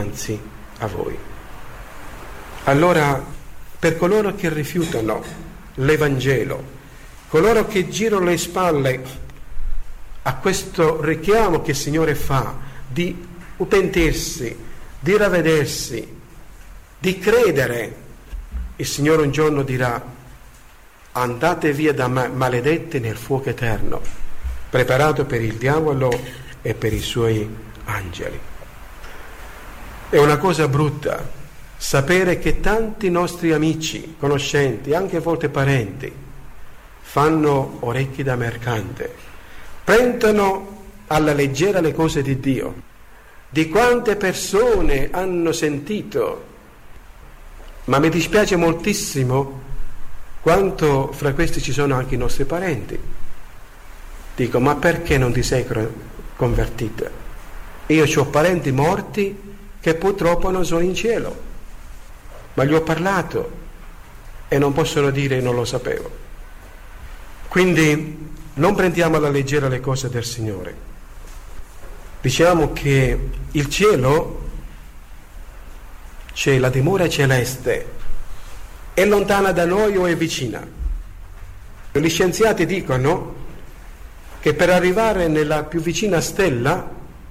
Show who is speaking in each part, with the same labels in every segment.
Speaker 1: anzi a voi. Allora, per coloro che rifiutano l'Evangelo, coloro che girano le spalle a questo richiamo che il Signore fa di pentirsi, di ravvedersi, di credere, il Signore un giorno dirà: andate via da me, maledetti, nel fuoco eterno, preparato per il diavolo e per i suoi angeli. È una cosa brutta sapere che tanti nostri amici, conoscenti, anche a volte parenti, fanno orecchi da mercante, prendono alla leggera le cose di Dio. Di quante persone hanno sentito, ma mi dispiace moltissimo quanto fra questi ci sono anche i nostri parenti. Dico: ma perché non ti sei convertita? Io ho parenti morti che purtroppo non sono in cielo, ma gli ho parlato e non possono dire non lo sapevo. Quindi non prendiamo alla leggera le cose del Signore. Diciamo che il cielo, c'è la dimora celeste, è lontana da noi o è vicina? Gli scienziati dicono che per arrivare nella più vicina stella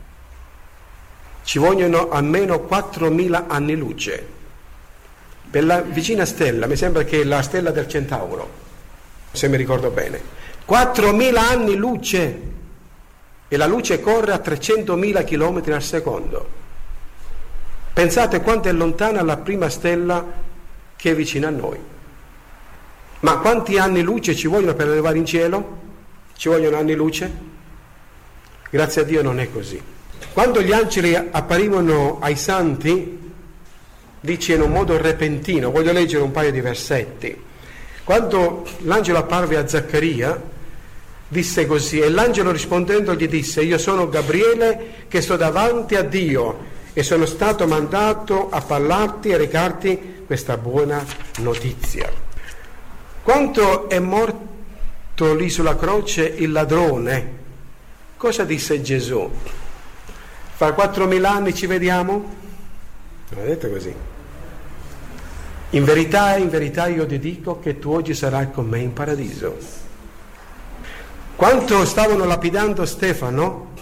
Speaker 1: ci vogliono almeno 4.000 anni luce. Per la vicina stella, mi sembra che è la stella del Centauro, se mi ricordo bene, 4.000 anni luce, e la luce corre a 300.000 km al secondo. Pensate quanto è lontana la prima stella che è vicina a noi. Ma quanti anni luce ci vogliono per arrivare in cielo? Ci vogliono anni luce? Grazie a Dio non è così. Quando gli angeli apparivano ai santi, dice in un modo repentino, voglio leggere un paio di versetti. Quando l'angelo apparve a Zaccaria, disse così, e l'angelo rispondendo gli disse: io sono Gabriele che sto davanti a Dio e sono stato mandato a parlarti e recarti questa buona notizia. Quando è morto lì sulla croce il ladrone, cosa disse Gesù? Fra 4.000 anni ci vediamo? Non ha detto così. In verità io ti dico che tu oggi sarai con me in paradiso. Quando stavano lapidando Stefano,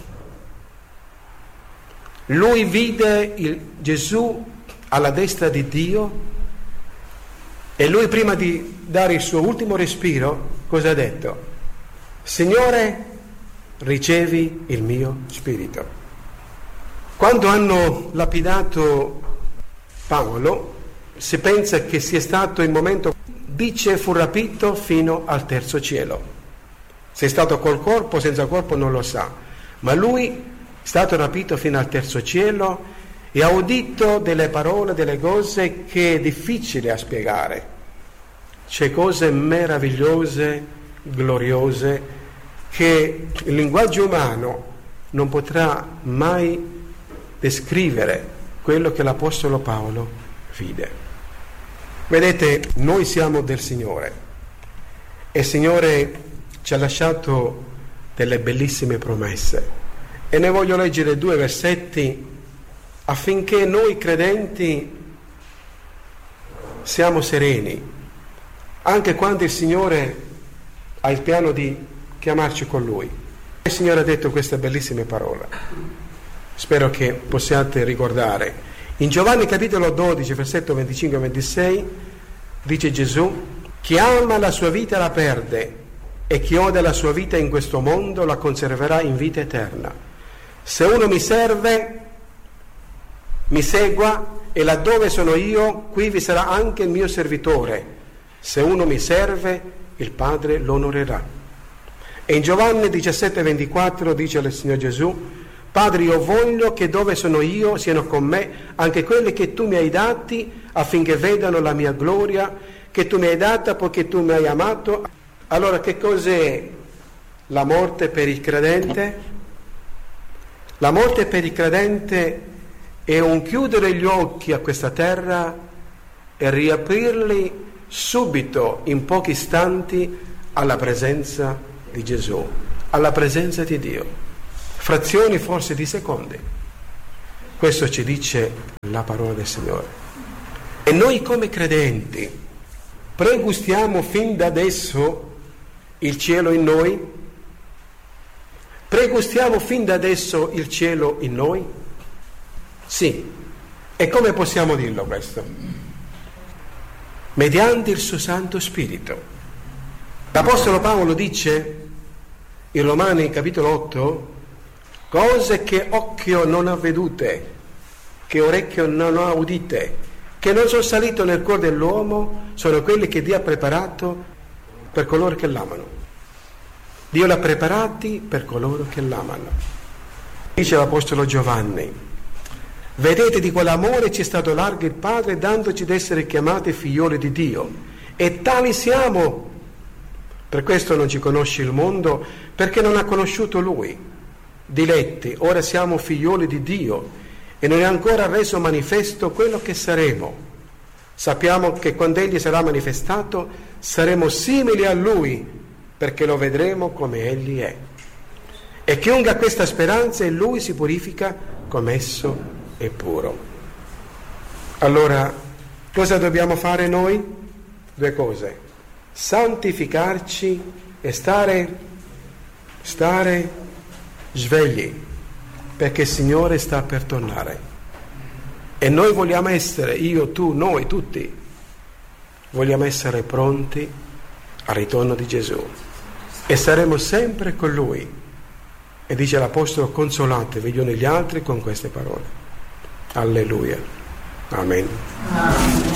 Speaker 1: lui vide Gesù alla destra di Dio e lui, prima di dare il suo ultimo respiro, cosa ha detto? Signore, ricevi il mio spirito. Quando hanno lapidato Paolo, si pensa che sia stato il momento, dice, fu rapito fino al terzo cielo. Se è stato col corpo, senza corpo non lo sa, ma lui è stato rapito fino al terzo cielo e ha udito delle parole, delle cose che è difficile a spiegare. C'è cose meravigliose, gloriose, che il linguaggio umano non potrà mai descrivere quello che l'Apostolo Paolo vide. Vedete, noi siamo del Signore e il Signore ci ha lasciato delle bellissime promesse e ne voglio leggere 2 versetti affinché noi credenti siamo sereni anche quando il Signore ha il piano di chiamarci con Lui. Il Signore ha detto queste bellissime parole, spero che possiate ricordare. In Giovanni capitolo 12 versetto 25-26 dice Gesù: chi ama la sua vita la perde e chi odia la sua vita in questo mondo la conserverà in vita eterna. Se uno mi serve, mi segua, e laddove sono io, qui vi sarà anche il mio servitore. Se uno mi serve, il Padre lo onorerà. E in Giovanni 17:24 dice il Signore Gesù: Padre, io voglio che dove sono io siano con me anche quelli che tu mi hai dati, affinché vedano la mia gloria che tu mi hai data, poiché tu mi hai amato. Allora, che cos'è la morte per il credente? La morte per il credente è un chiudere gli occhi a questa terra e riaprirli subito, in pochi istanti, alla presenza di Gesù, alla presenza di Dio. Frazioni forse di secondi. Questo ci dice la parola del Signore. E noi come credenti pregustiamo fin da adesso il cielo in noi? Pregustiamo fin da adesso il cielo in noi? Sì. E come possiamo dirlo questo? Mediante il suo Santo Spirito. L'Apostolo Paolo dice in Romani capitolo 8, cose che occhio non ha vedute, che orecchio non ha udite, che non sono salito nel cuore dell'uomo, sono quelli che Dio ha preparato per coloro che l'amano. Dio l'ha preparati per coloro che l'amano. Dice l'Apostolo Giovanni, vedete di quell'amore ci è stato largo il Padre dandoci d'essere chiamati figlioli di Dio, e tali siamo. Per questo non ci conosce il mondo, perché non ha conosciuto Lui. Diletti, ora siamo figlioli di Dio e non è ancora reso manifesto quello che saremo. Sappiamo che quando Egli sarà manifestato saremo simili a Lui, perché lo vedremo come Egli è. E chiunque ha questa speranza in Lui si purifica come esso è puro. Allora, cosa dobbiamo fare noi? Due cose: santificarci e stare svegli, perché il Signore sta per tornare. E noi vogliamo essere, io, tu, noi, tutti, vogliamo essere pronti al ritorno di Gesù. E saremo sempre con Lui. E dice l'Apostolo, consolatevi gli uni gli altri con queste parole. Alleluia. Amen.